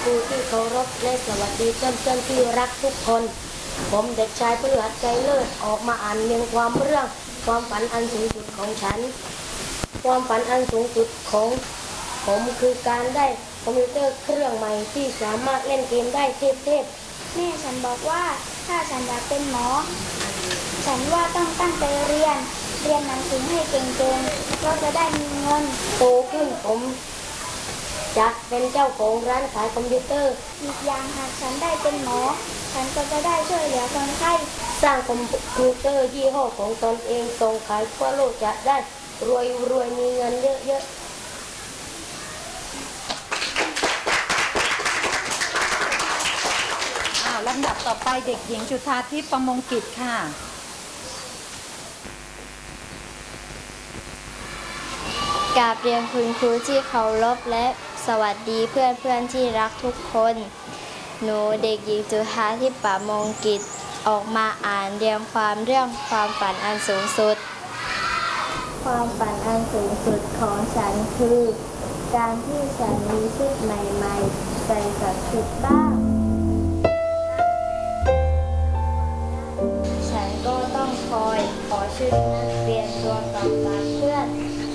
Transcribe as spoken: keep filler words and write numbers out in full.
ครูที่เคารพและสวัสดีเพื่อนๆที่รักทุกคนผมเด็กชายพฤหัสใจเลิศออกมาอ่านเรียงความเรื่องความฝันอันสูงสุดของฉันความฝันอันสูงสุดของผมคือการได้คอมพิวเตอร์เครื่องใหม่ที่สามารถเล่นเกมได้เทพๆแม่ฉันบอกว่าถ้าฉันอยากเป็นหมอฉันว่าต้องตั้งใจเรียนเรียนหนังสือให้เก่งๆเราจะได้มีเงินโตขึ้นผมจะเป็นเจ้าของร้านขายคอมพิวเตอร์อีกอย่างหากฉันได้เป็นหมอฉันก็จะได้ช่วยเหลือคนไข้สร้างคอมพิวเตอร์ยี่ห้อของตนเองส่งขายทั่วโลกจะได้รวยรวยมีเงินเยอะๆอ้าวลำดับต่อไปเด็กหญิงจุฑาทิพย์ประมงกิจค่ะกราบเรียนคุณครูที่เคารพและสวัสดีเพื่อนเพื่อนที่รักทุกคนหนูเด็กหญิงจุฑาทิพย์ประมงกิจออกมาอ่านเรียงความเรื่องความฝันอันสูงสุดความฝันอันสูงสุดของฉันคือการที่ฉันมีชุดใหม่ๆใส่กับชุดบ้างฉันก็ต้องคอยขอชุดนักเรียนตัวเก่าจากเพื่อน